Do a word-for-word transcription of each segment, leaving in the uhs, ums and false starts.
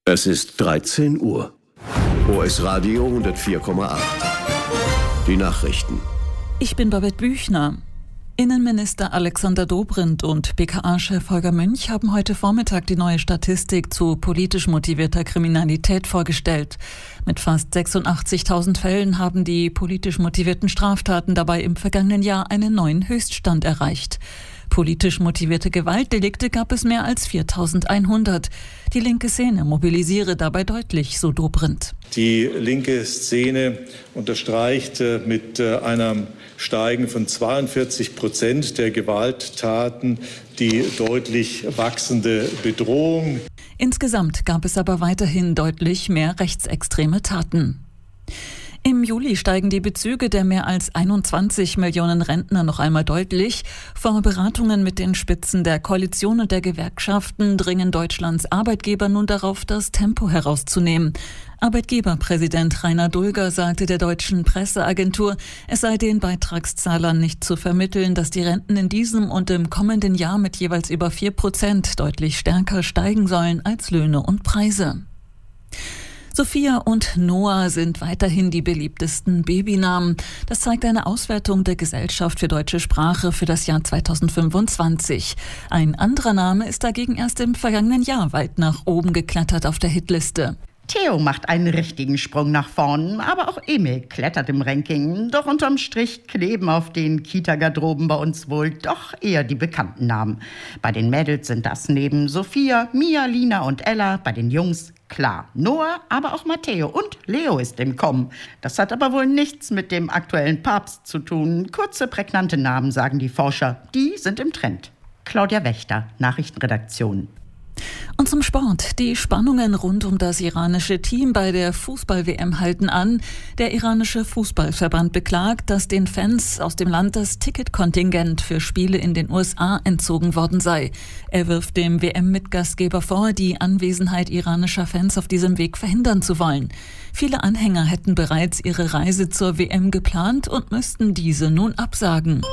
Es ist dreizehn Uhr. O S Radio hundertvier Komma acht. Die Nachrichten. Ich bin Babette Büchner. Innenminister Alexander Dobrindt und B K A-Chef Holger Münch haben heute Vormittag die neue Statistik zu politisch motivierter Kriminalität vorgestellt. Mit fast sechsundachtzigtausend Fällen haben die politisch motivierten Straftaten dabei im vergangenen Jahr einen neuen Höchststand erreicht. Politisch motivierte Gewaltdelikte gab es mehr als viertausendeinhundert. Die linke Szene mobilisiere dabei deutlich, so Dobrindt. Die linke Szene unterstreicht mit einem Steigen von zweiundvierzig Prozent der Gewalttaten die deutlich wachsende Bedrohung. Insgesamt gab es aber weiterhin deutlich mehr rechtsextreme Taten. Im Juli steigen die Bezüge der mehr als einundzwanzig Millionen Rentner noch einmal deutlich. Vor Beratungen mit den Spitzen der Koalition und der Gewerkschaften dringen Deutschlands Arbeitgeber nun darauf, das Tempo herauszunehmen. Arbeitgeberpräsident Rainer Dulger sagte der deutschen Presseagentur, es sei den Beitragszahlern nicht zu vermitteln, dass die Renten in diesem und im kommenden Jahr mit jeweils über vier Prozent deutlich stärker steigen sollen als Löhne und Preise. Sophia und Noah sind weiterhin die beliebtesten Babynamen. Das zeigt eine Auswertung der Gesellschaft für deutsche Sprache für das Jahr zweitausendfünfundzwanzig. Ein anderer Name ist dagegen erst im vergangenen Jahr weit nach oben geklettert auf der Hitliste. Theo macht einen richtigen Sprung nach vorn, aber auch Emil klettert im Ranking. Doch unterm Strich kleben auf den Kita-Garderoben bei uns wohl doch eher die bekannten Namen. Bei den Mädels sind das neben Sophia, Mia, Lina und Ella, bei den Jungs klar Noah, aber auch Matteo und Leo ist im Kommen. Das hat aber wohl nichts mit dem aktuellen Papst zu tun. Kurze, prägnante Namen, sagen die Forscher. Die sind im Trend. Claudia Wächter, Nachrichtenredaktion. Und zum Sport. Die Spannungen rund um das iranische Team bei der Fußball-W M halten an. Der iranische Fußballverband beklagt, dass den Fans aus dem Land das Ticketkontingent für Spiele in den U S A entzogen worden sei. Er wirft dem W M-Mitgastgeber vor, die Anwesenheit iranischer Fans auf diesem Weg verhindern zu wollen. Viele Anhänger hätten bereits ihre Reise zur W M geplant und müssten diese nun absagen.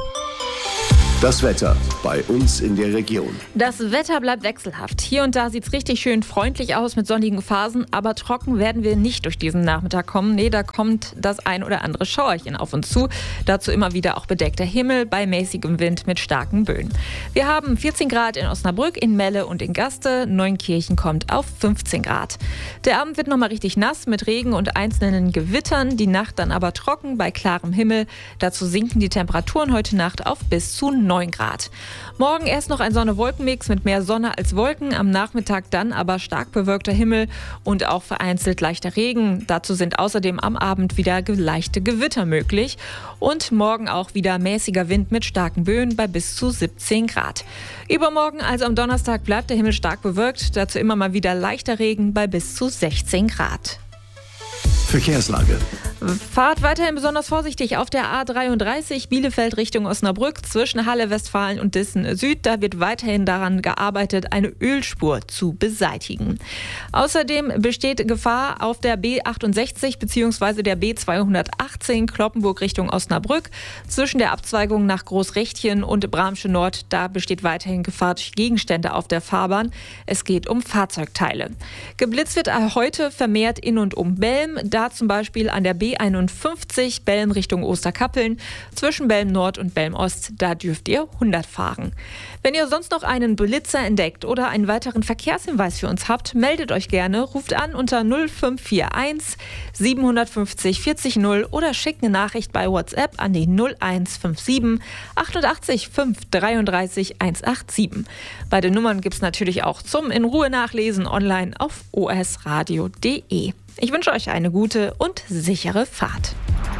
Das Wetter bei uns in der Region. Das Wetter bleibt wechselhaft. Hier und da sieht es richtig schön freundlich aus mit sonnigen Phasen, aber trocken werden wir nicht durch diesen Nachmittag kommen. Nee, da kommt das ein oder andere Schauerchen auf uns zu. Dazu immer wieder auch bedeckter Himmel bei mäßigem Wind mit starken Böen. Wir haben vierzehn Grad in Osnabrück, in Melle und in Gaste. Neunkirchen kommt auf fünfzehn Grad. Der Abend wird nochmal richtig nass mit Regen und einzelnen Gewittern. Die Nacht dann aber trocken bei klarem Himmel. Dazu sinken die Temperaturen heute Nacht auf bis zu neun Grad. Morgen erst noch ein Sonne-Wolken-Mix mit mehr Sonne als Wolken, am Nachmittag dann aber stark bewölkter Himmel und auch vereinzelt leichter Regen. Dazu sind außerdem am Abend wieder leichte Gewitter möglich und morgen auch wieder mäßiger Wind mit starken Böen bei bis zu siebzehn Grad. Übermorgen, also am Donnerstag, bleibt der Himmel stark bewölkt, dazu immer mal wieder leichter Regen bei bis zu sechzehn Grad. Verkehrslage. Fahrt weiterhin besonders vorsichtig auf der A dreiunddreißig Bielefeld Richtung Osnabrück zwischen Halle Westfalen und Dissen Süd. Da wird weiterhin daran gearbeitet, eine Ölspur zu beseitigen. Außerdem besteht Gefahr auf der B achtundsechzig bzw. der B zweihundertachtzehn Cloppenburg Richtung Osnabrück. Zwischen der Abzweigung nach Großrechtchen und Bramsche Nord, da besteht weiterhin Gefahr durch Gegenstände auf der Fahrbahn. Es geht um Fahrzeugteile. Geblitzt wird heute vermehrt in und um Belm. Da zum Beispiel an der B einundfünfzig Belm Richtung Osterkappeln. Zwischen Belm Nord und Belm Ost, da dürft ihr hundert fahren. Wenn ihr sonst noch einen Blitzer entdeckt oder einen weiteren Verkehrshinweis für uns habt, meldet euch gerne, ruft an unter null fünf vier eins siebenhundertfünfzig vierzig null oder schickt eine Nachricht bei WhatsApp an die null eins fünf sieben achtundachtzig fünf dreiunddreißig hundertsiebenundachtzig. Beide Nummern gibt es natürlich auch zum in Ruhe nachlesen online auf o s radio punkt d e. Ich wünsche euch eine gute und sichere Fahrt.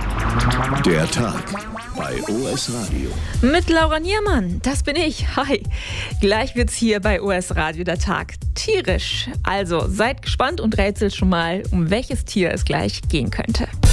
Der Tag bei O S Radio. Mit Laura Niermann, das bin ich. Hi. Gleich wird's hier bei O S Radio der Tag tierisch. Also seid gespannt und rätselt schon mal, um welches Tier es gleich gehen könnte.